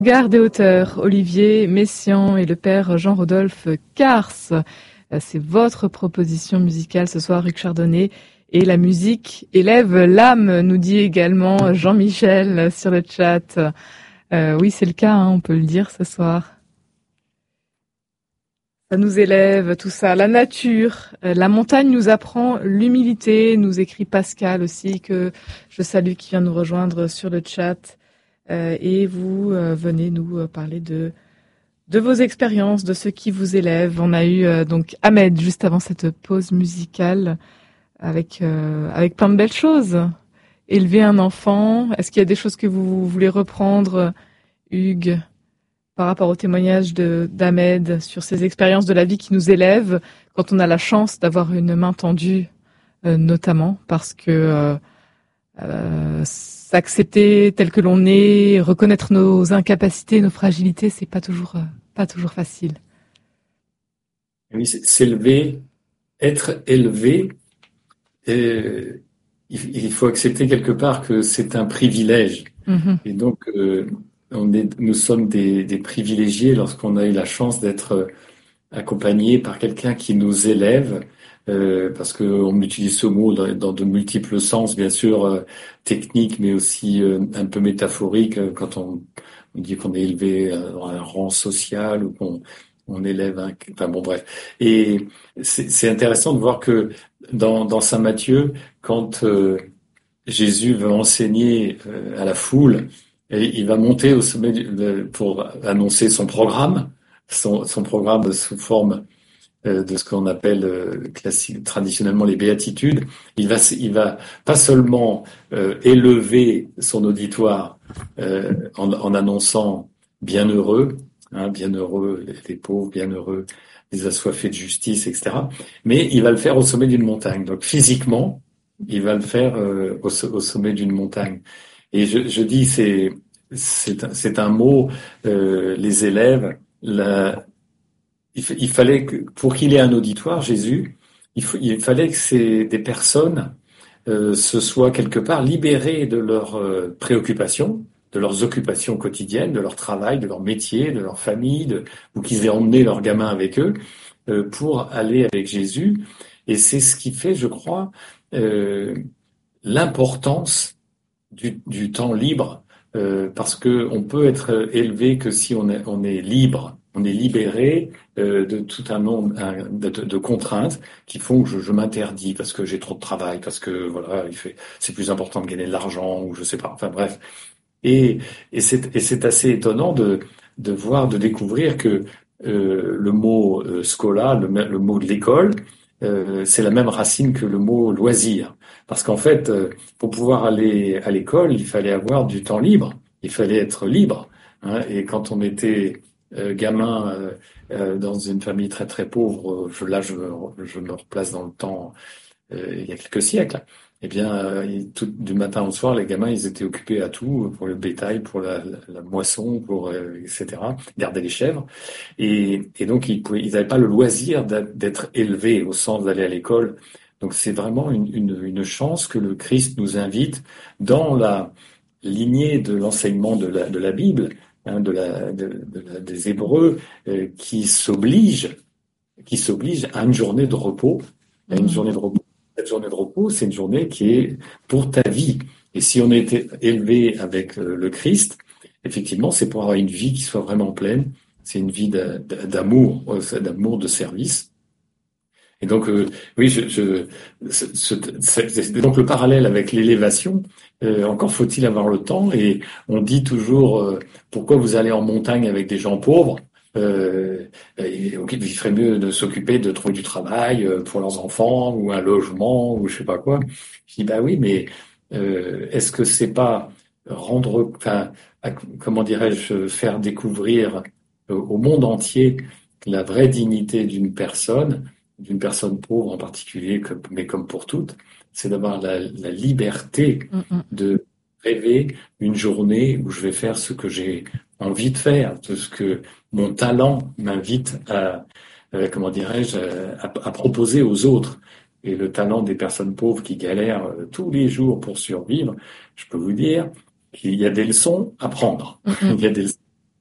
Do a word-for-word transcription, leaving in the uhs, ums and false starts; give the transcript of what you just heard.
Gare des hauteurs, Olivier Messiaen et le père Jean-Rodolphe Cars. C'est votre proposition musicale ce soir, Hugues Chardonnay. Et la musique élève l'âme, nous dit également Jean-Michel sur le chat. Euh, oui, c'est le cas, hein, on peut le dire ce soir. Ça nous élève, tout ça. La nature, la montagne nous apprend l'humilité, nous écrit Pascal aussi, que je salue, qui vient nous rejoindre sur le chat. Euh, et vous euh, venez nous euh, parler de de vos expériences, de ce qui vous élève. On a eu euh, donc Ahmed juste avant cette pause musicale avec euh, avec plein de belles choses. Élever un enfant. Est-ce qu'il y a des choses que vous voulez reprendre, Hugues, par rapport au témoignage de d'Ahmed sur ces expériences de la vie qui nous élèvent quand on a la chance d'avoir une main tendue, euh, notamment parce que euh, euh, s'accepter tel que l'on est, reconnaître nos incapacités, nos fragilités, c'est pas toujours, euh, pas toujours facile. Oui, s'élever, être élevé, euh, il, il faut accepter quelque part que c'est un privilège. Mm-hmm. Et donc, euh, on est, nous sommes des, des privilégiés lorsqu'on a eu la chance d'être accompagnés par quelqu'un qui nous élève. Euh, parce qu'on utilise ce mot dans, dans de multiples sens, bien sûr, euh, technique, mais aussi euh, un peu métaphorique, euh, quand on, on dit qu'on est élevé euh, dans un rang social ou qu'on on élève un... Enfin bon, bref. Et c'est, c'est intéressant de voir que dans, dans Saint Matthieu, quand euh, Jésus veut enseigner euh, à la foule, et il va monter au sommet du, de, pour annoncer son programme, son, son programme sous forme de ce qu'on appelle euh, classique, traditionnellement les béatitudes. Il va, il va pas seulement euh, élever son auditoire euh, en, en annonçant bienheureux, hein, bienheureux les pauvres, bienheureux les assoiffés de justice, et cetera. Mais il va le faire au sommet d'une montagne. Donc physiquement, il va le faire euh, au, au sommet d'une montagne. Et je, je dis, c'est c'est un, c'est un mot, euh, les élèves, la, il fallait que, pour qu'il ait un auditoire, Jésus, il, faut, il fallait que ces, des personnes euh, se soient quelque part libérées de leurs euh, préoccupations, de leurs occupations quotidiennes, de leur travail, de leur métier, de leur famille, de, ou qu'ils aient emmené leurs gamins avec eux euh, pour aller avec Jésus. Et c'est ce qui fait, je crois, euh, l'importance du, du temps libre, euh, parce que on peut être élevé que si on est, on est libre. On est libéré euh, de tout un nombre de, de, de contraintes qui font que je, je m'interdis parce que j'ai trop de travail, parce que voilà, il fait, c'est plus important de gagner de l'argent ou je sais pas. Enfin bref. Et, et c'est, et c'est assez étonnant de, de voir, de découvrir que euh, le mot euh, scola, le, le mot de l'école, euh, c'est la même racine que le mot loisir. Parce qu'en fait, euh, pour pouvoir aller à l'école, il fallait avoir du temps libre. Il fallait être libre. Hein, et quand on était Euh, gamin euh, euh, dans une famille très très pauvre, je, là je, je me replace dans le temps euh, il y a quelques siècles. Eh bien, euh, tout, du matin au soir, les gamins ils étaient occupés à tout pour le bétail, pour la, la, la moisson, pour euh, et cetera. Garder les chèvres et, et donc ils pouvaient, ils n'avaient pas le loisir d'être élevés au sens d'aller à l'école. Donc c'est vraiment une, une, une chance que le Christ nous invite dans la lignée de l'enseignement de la, de la Bible. Hein, de la, de, de la, des Hébreux euh, qui s'obligent, qui s'obligent à une journée de repos, à une mmh. journée de repos. Cette journée de repos, c'est une journée qui est pour ta vie. Et si on a été élevé avec euh, le Christ, effectivement, c'est pour avoir une vie qui soit vraiment pleine. C'est une vie d'amour, d'amour, de service. Et donc, euh, oui, je, je, c'est donc le parallèle avec l'élévation. Euh, encore faut-il avoir le temps. Et on dit toujours, euh, pourquoi vous allez en montagne avec des gens pauvres euh, et, okay, il ferait mieux de s'occuper de trouver du travail pour leurs enfants ou un logement ou je sais pas quoi. Je dis, bah oui, mais euh, est-ce que c'est pas rendre, enfin, comment dirais-je, faire découvrir au monde entier la vraie dignité d'une personne, d'une personne pauvre en particulier, mais comme pour toutes, c'est d'avoir la, la liberté mm-hmm. de rêver une journée où je vais faire ce que j'ai envie de faire, de ce que mon talent m'invite à, euh, comment dirais-je, à, à proposer aux autres. Et le talent des personnes pauvres qui galèrent tous les jours pour survivre, je peux vous dire qu'il y a des leçons à prendre. Mm-hmm. Il y a des leçons